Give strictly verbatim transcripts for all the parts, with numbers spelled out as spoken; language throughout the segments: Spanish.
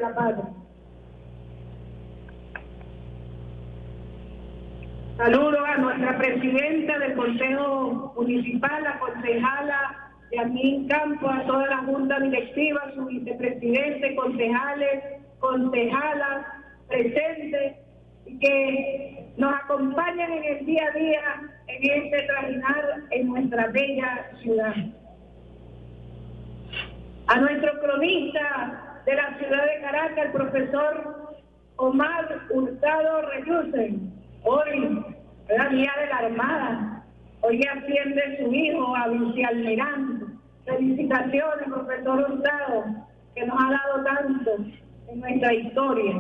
la patria. Saludo a nuestra presidenta del Consejo Municipal, la concejala Yasmín Campos, a toda la junta directiva, su vicepresidente, concejales, concejalas presentes, y que nos acompañan en el día a día en este trajinar en nuestra bella ciudad. A nuestro cronista de la ciudad de Caracas, el profesor Omar Hurtado Reyusen, hoy, la Día de la Armada, hoy asciende su hijo a vicealmirante. Felicitaciones, profesor Hurtado, que nos ha dado tanto en nuestra historia.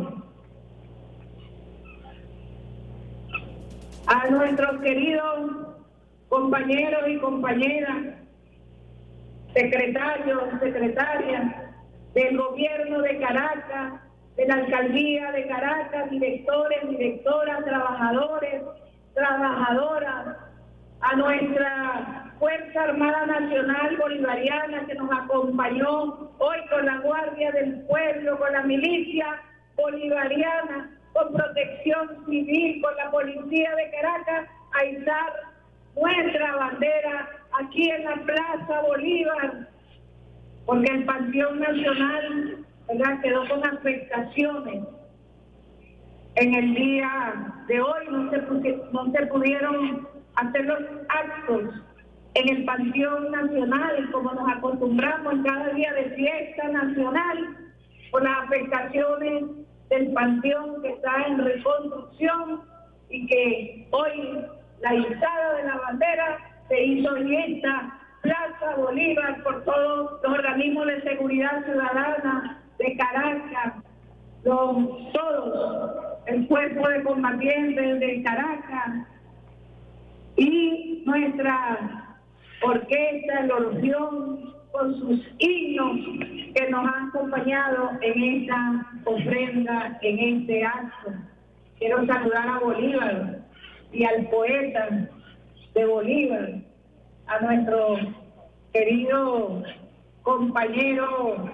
A nuestros queridos compañeros y compañeras, secretarios, secretarias del gobierno de Caracas, de la alcaldía de Caracas, directores, directoras, trabajadores, trabajadoras, a nuestra Fuerza Armada Nacional Bolivariana que nos acompañó hoy con la Guardia del Pueblo, con la milicia bolivariana, con Protección Civil, con la Policía de Caracas, a izar nuestra bandera aquí en la Plaza Bolívar, porque el Panteón Nacional, ¿verdad?, quedó con afectaciones. En el día de hoy no se, no se pudieron hacer los actos en el Panteón Nacional, como nos acostumbramos en cada día de fiesta nacional, por las afectaciones del panteón que está en reconstrucción, y que hoy la izada de la bandera se hizo en esta Plaza Bolívar por todos los organismos de seguridad ciudadana de Caracas, los, todos, el cuerpo de combatientes de Caracas y nuestra orquesta, el Orfeón, con sus himnos que nos han acompañado en esta ofrenda, en este acto. Quiero saludar a Bolívar y al poeta de Bolívar, a nuestro querido compañero,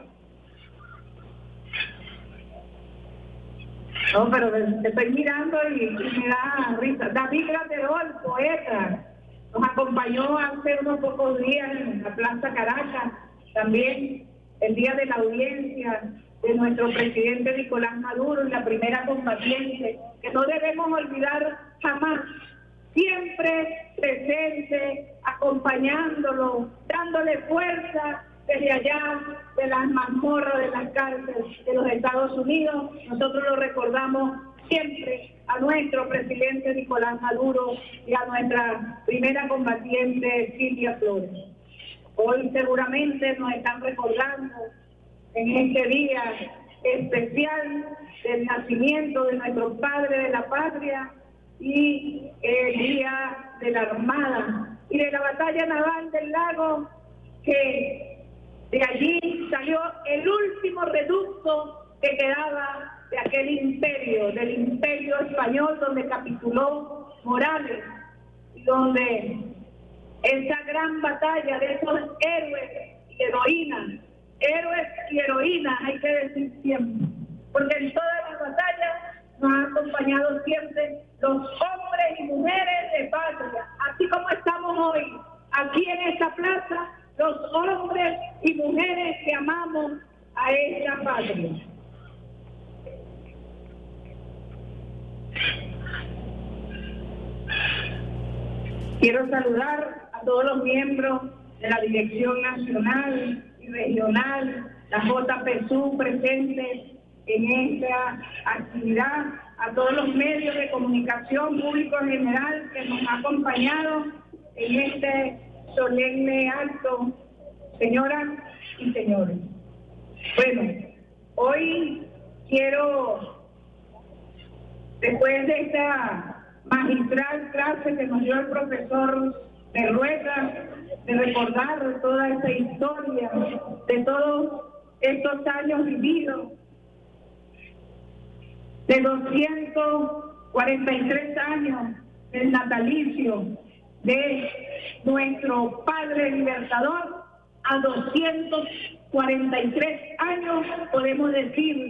no, pero te estoy mirando y, y me da risa, David Graterol, poeta, nos acompañó hace unos pocos días en la Plaza Caracas, también el día de la audiencia de nuestro presidente Nicolás Maduro y la primera combatiente, que no debemos olvidar jamás, siempre presente, acompañándolo, dándole fuerza desde allá de las mazmorras de las cárceles de los Estados Unidos. Nosotros lo recordamos siempre a nuestro presidente Nicolás Maduro y a nuestra primera combatiente Silvia Flores. Hoy seguramente nos están recordando en este día especial del nacimiento de nuestro padre de la patria y el día de la Armada y de la batalla naval del lago, que de allí salió el último reducto que quedaba de aquel imperio, del imperio español, donde capituló Morales, y donde esa gran batalla de esos héroes y heroínas, héroes y heroínas hay que decir siempre, porque en todas las batallas nos han acompañado siempre los hombres y mujeres de patria, así como estamos hoy aquí en esta plaza, los hombres y mujeres que amamos a esta patria. Quiero saludar a todos los miembros de la Dirección Nacional y Regional, la J P S U presentes en esta actividad, a todos los medios de comunicación público en general que nos han acompañado en este solemne acto, señoras y señores. Bueno, hoy quiero, después de esta magistral clase que nos dio el profesor Berrueta, de recordar toda esta historia, de todos estos años vividos, de doscientos cuarenta y tres años del natalicio de nuestro padre libertador, a doscientos cuarenta y tres años podemos decir